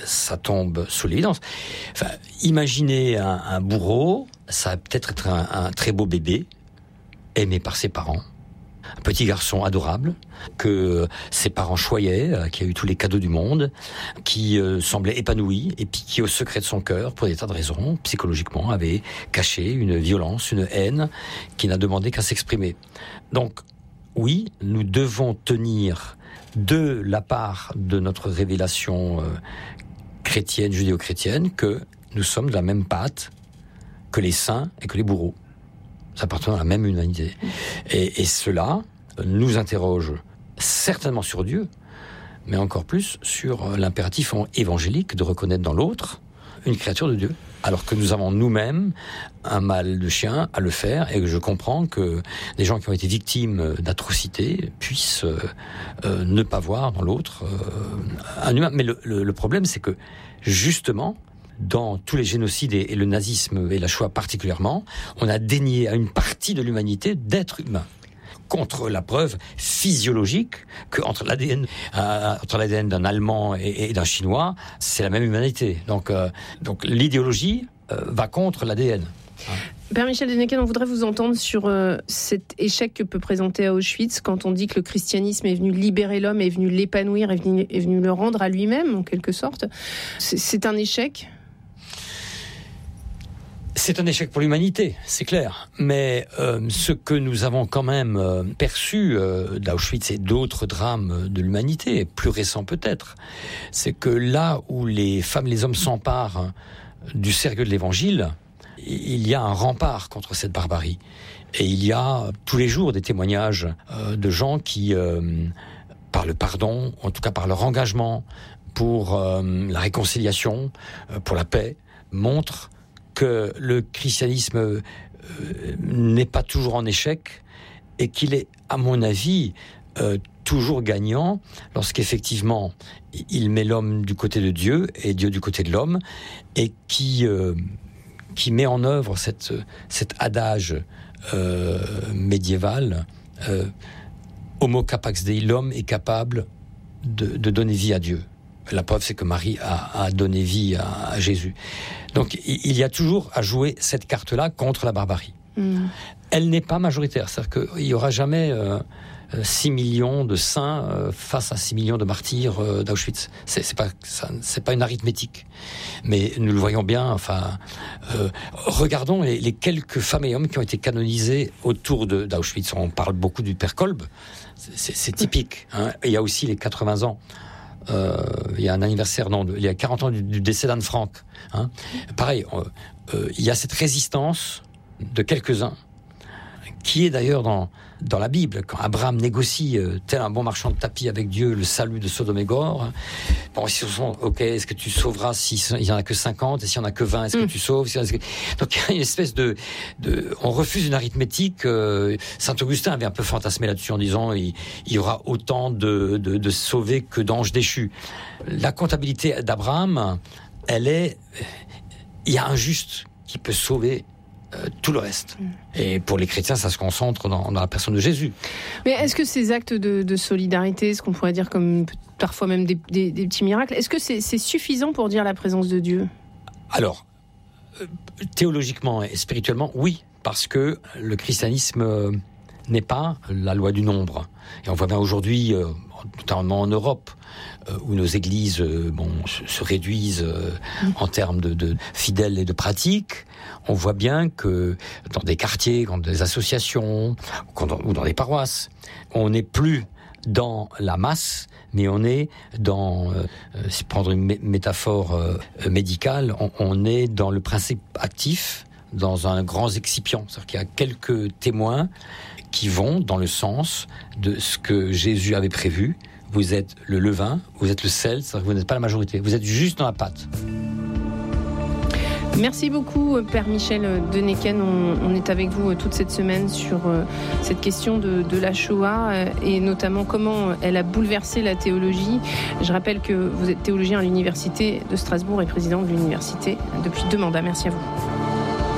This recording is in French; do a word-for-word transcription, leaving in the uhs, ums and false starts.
ça tombe sous l'évidence. Enfin, imaginez un, un bourreau, ça va peut-être être un, un très beau bébé, aimé par ses parents. Un petit garçon adorable, que ses parents choyaient, euh, qui a eu tous les cadeaux du monde, qui euh, semblait épanoui, et puis qui, au secret de son cœur, pour des tas de raisons, psychologiquement, avait caché une violence, une haine, qui n'a demandé qu'à s'exprimer. Donc, oui, nous devons tenir de la part de notre révélation euh, chrétienne, judéo-chrétienne, que nous sommes de la même pâte que les saints et que les bourreaux. Nous appartenons à la même humanité. Et, et cela nous interroge certainement sur Dieu, mais encore plus sur l'impératif évangélique de reconnaître dans l'autre une créature de Dieu. Alors que nous avons nous-mêmes un mal de chien à le faire, et que je comprends que des gens qui ont été victimes d'atrocités puissent euh, euh, ne pas voir dans l'autre euh, un humain. Mais le, le, le problème, c'est que justement, dans tous les génocides et, et le nazisme et la Shoah particulièrement, on a dénié à une partie de l'humanité d'être humain. Contre la preuve physiologique qu'entre l'A D N, euh, entre l'A D N d'un Allemand et, et d'un Chinois, c'est la même humanité. Donc, euh, donc l'idéologie euh, va contre l'A D N. Père Michel Denecken, on voudrait vous entendre sur euh, cet échec que peut présenter à Auschwitz quand on dit que le christianisme est venu libérer l'homme, est venu l'épanouir, est venu, est venu le rendre à lui-même, en quelque sorte. C'est, c'est un échec ? C'est un échec pour l'humanité, c'est clair. Mais euh, ce que nous avons quand même euh, perçu euh, d'Auschwitz et d'autres drames de l'humanité, plus récents peut-être, c'est que là où les femmes et les hommes s'emparent du sérieux de l'Évangile, il y a un rempart contre cette barbarie. Et il y a tous les jours des témoignages euh, de gens qui, euh, par le pardon, en tout cas par leur engagement pour euh, la réconciliation, euh, pour la paix, montrent que le christianisme euh, n'est pas toujours en échec et qu'il est, à mon avis, euh, toujours gagnant lorsqu'effectivement il met l'homme du côté de Dieu et Dieu du côté de l'homme, et qui, euh, qui met en œuvre cette, cet adage euh, médiéval euh, Homo capax Dei, l'homme est capable de, de donner vie à Dieu. La preuve, c'est que Marie a, a donné vie à, à Jésus. Donc, il y a toujours à jouer cette carte-là contre la barbarie. Mmh. Elle n'est pas majoritaire. C'est-à-dire qu'il n'y aura jamais euh, six millions de saints euh, face à six millions de martyrs euh, d'Auschwitz. C'est, c'est pas, ça, c'est pas une arithmétique. Mais nous le voyons bien. Enfin, euh, regardons les, les quelques femmes et hommes qui ont été canonisés autour de, d'Auschwitz. On parle beaucoup du père Kolb. C'est, c'est, c'est typique. Hein. Il y a aussi les quatre-vingts ans. Euh, il y a un anniversaire, non, il y a quarante ans du, du décès d'Anne Frank. Hein. Pareil, euh, euh, il y a cette résistance de quelques-uns, qui est d'ailleurs dans, dans la Bible. Quand Abraham négocie, euh, tel un bon marchand de tapis avec Dieu, le salut de Sodome et Gomorrhe, bon, ils se sont, ok, est-ce que tu sauveras s'il n'y en a que cinquante, et s'il n'y en a que vingt, est-ce que tu sauves? Est-ce que... Donc il y a une espèce de... de on refuse une arithmétique. Euh, Saint-Augustin avait un peu fantasmé là-dessus en disant il, il y aura autant de, de, de sauvés que d'anges déchus. La comptabilité d'Abraham, elle est... Il y a un juste qui peut sauver Euh, tout le reste. Et pour les chrétiens, ça se concentre dans, dans la personne de Jésus. Mais est-ce que ces actes de, de solidarité, ce qu'on pourrait dire comme parfois même des, des, des petits miracles, est-ce que c'est, c'est suffisant pour dire la présence de Dieu ? Alors, euh, théologiquement et spirituellement, oui, parce que le christianisme euh, n'est pas la loi du nombre. Et on voit bien aujourd'hui, euh, notamment en Europe, euh, où nos églises euh, bon, se, se réduisent euh, mmh. en termes de, de fidèles et de pratiques. On voit bien que dans des quartiers, dans des associations ou dans des paroisses, on n'est plus dans la masse, mais on est dans, euh, si prendre une mé- métaphore euh, médicale, on, on est dans le principe actif, dans un grand excipient. C'est-à-dire qu'il y a quelques témoins qui vont dans le sens de ce que Jésus avait prévu. Vous êtes le levain, vous êtes le sel, c'est-à-dire que vous n'êtes pas la majorité, vous êtes juste dans la pâte. Merci beaucoup, Père Michel Denecken. On, on est avec vous toute cette semaine sur euh, cette question de, de la Shoah euh, et notamment comment elle a bouleversé la théologie. Je rappelle que vous êtes théologien à l'Université de Strasbourg et président de l'université depuis deux mandats. Merci à vous.